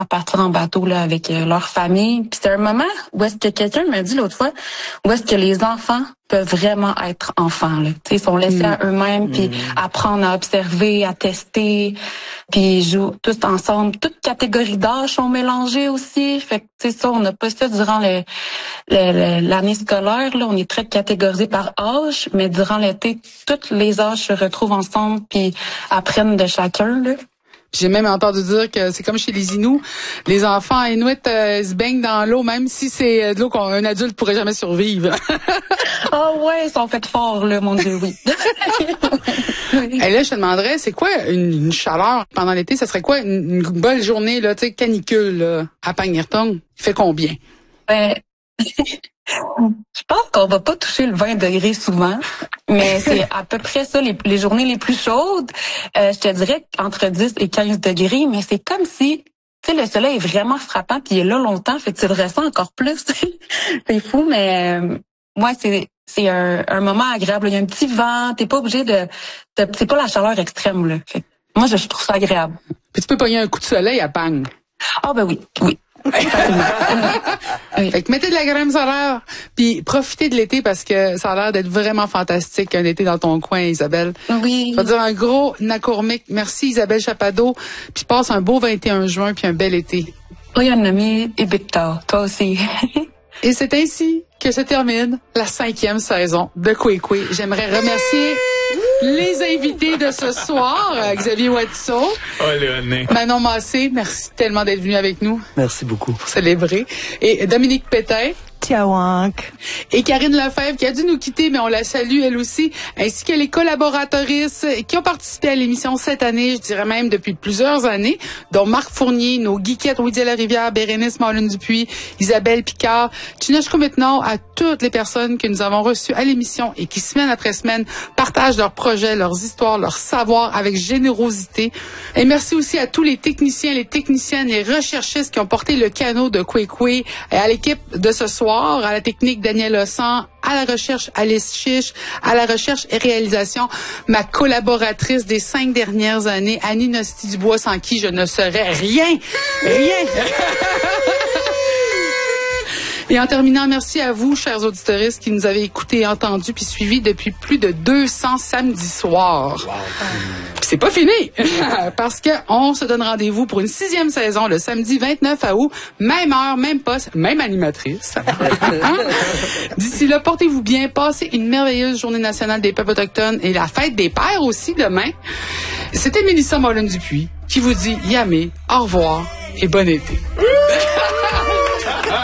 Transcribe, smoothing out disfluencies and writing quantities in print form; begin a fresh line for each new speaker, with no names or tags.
à partir en bateau là avec leur famille. Puis c'est un moment où est-ce que quelqu'un m'a dit l'autre fois, où est-ce que les enfants peuvent vraiment être enfants là. Tu sais, ils sont laissés à eux-mêmes, puis apprendre à observer, à tester, puis ils jouent tous ensemble. Toutes catégories d'âge sont mélangées aussi. Fait que tu sais ça, on n'a pas ça durant l'année scolaire là. On est très catégorisé par âge, mais durant l'été, tous les âges se retrouvent ensemble puis apprennent de chacun là.
J'ai même entendu dire que c'est comme chez les Inuits. Les enfants Inuits se baignent dans l'eau, même si c'est de l'eau qu'un adulte pourrait jamais survivre.
Ah ouais, ils sont faits forts, là, mon Dieu, oui.
Et là, je te demanderais, c'est quoi une chaleur pendant l'été? Ça serait quoi une belle journée, là, tu sais, canicule, là, à Pangnirtung? Il fait combien?
Je pense qu'on va pas toucher le 20 degrés souvent, mais c'est à peu près ça les journées les plus chaudes. Je te dirais entre 10 et 15 degrés, mais c'est comme si, tu sais, le soleil est vraiment frappant puis il est là longtemps, fait que tu le ressens encore plus. C'est fou, mais moi c'est un moment agréable. Il y a un petit vent, t'es pas obligé c'est pas la chaleur extrême là. Fait que moi je trouve ça agréable.
Puis tu peux pogner un coup de soleil à Pang.
Ah ben oui.
Fait que mettez de la crème solaire, puis profitez de l'été parce que ça a l'air d'être vraiment fantastique un été dans ton coin, Isabelle.
Oui.
Je vais dire un gros nakourmik. Merci Isabelle Chapado, puis passe un beau 21 juin puis un bel été.
Oui, un ami et Victor, toi aussi.
Et c'est ainsi que se termine la 5e saison de Kwekwe. J'aimerais remercier les invités de ce soir, Xavier Watteau, Manon Massé, merci tellement d'être venu avec nous.
Merci beaucoup.
Pour célébrer. Et Dominique Pétain.
Tiawank.
Et Karine Lefebvre qui a dû nous quitter, mais on la salue elle aussi, ainsi que les collaboratrices qui ont participé à l'émission cette année, je dirais même depuis plusieurs années, dont Marc Fournier, nos geekettes Louis La Rivière, Bérénice Marlin-Dupuis, Isabelle Picard, Tinochko maintenant, à toutes les personnes que nous avons reçues à l'émission et qui, semaine après semaine, partagent leurs projets, leurs histoires, leurs savoirs avec générosité. Et merci aussi à tous les techniciens, les techniciennes, les recherchistes qui ont porté le canot de Kwekwe et à l'équipe de ce soir, à la technique Daniel Ossan, à la recherche Alice Chiche, à la recherche et réalisation ma collaboratrice des 5 dernières années, Annie Nosti-Dubois, sans qui je ne serais rien. Et en terminant, merci à vous, chers auditeurs, qui nous avez écoutés, entendus puis suivis depuis plus de 200 samedis soirs. Wow. Puis c'est pas fini, parce que on se donne rendez-vous pour une 6e saison le samedi 29 août, même heure, même poste, même animatrice. D'ici là, portez-vous bien, passez une merveilleuse journée nationale des peuples autochtones et la fête des pères aussi demain. C'était Mélissa Marlin-Dupuis qui vous dit yamé, au revoir et bon été.